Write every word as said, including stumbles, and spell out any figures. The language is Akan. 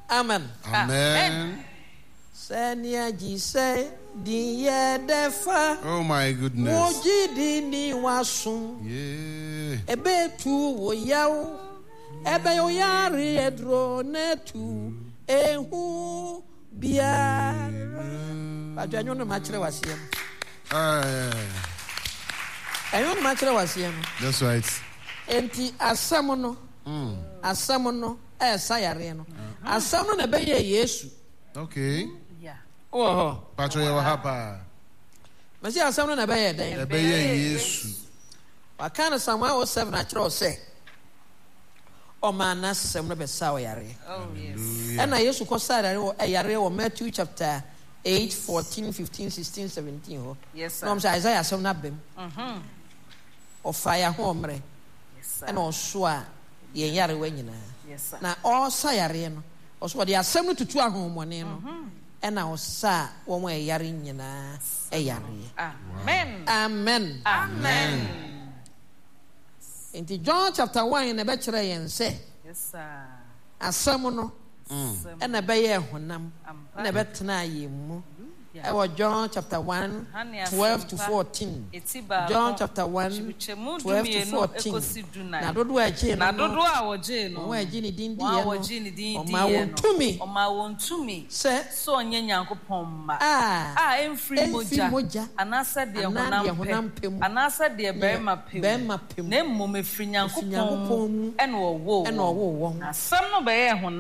Amen. Amen. Senia jise di yedefa. Oh my goodness. Woji di ni wasun. Yeah. Ebe tu wo yawo. Ebe yo yari edro netu. Ehu biara. Bajo anyo no machire wasiem. Ah, yeah. Anyo no machire wasiem. That's right. Enti asam no. Mm. Asam no e sayare no. Asam no na be ye Yesu. Okay. Yeah. Oh. Patro ye wahapa. Masi asam no na be ye den. Be ye Yesu. Wakana Samuel seven achro say. O man na asam no be sa yare. Oh yes. And I used to call Sarah yare o Matthew chapter eight, fourteen, fifteen, sixteen, seventeen ho. Yes sir. No say Isaiah asam na bem. Mhm. O fire ho omre. Yes sir. And o so a ye yare wa nyina. Yes sir. Na all sa yare no. O so de asam no tutu ahomone no. And I was sa wo mo yare nyina e yare. Amen. Amen. Amen. In John chapter one na be kire yen say. Yes sir. Asam no. Mm. And na be ye honam. Na be tena yemu. Ewo John chapter one, twelve to fourteen. John chapter one, twelve to fourteen. Na dodo aje na dodo a woje no. Wo aje ni din di Wa ye woje ni din di ye no. O ma wontumi. O ma wontumi. Se so onye Nyankopon ma. Ah. Ah emfiri moja. Anasa de honam pem. Anasa de berma pem. Berma pem. Na mmom efiri Nyankopon. Eno wo. Eno wo wo. Asam no be ye honam.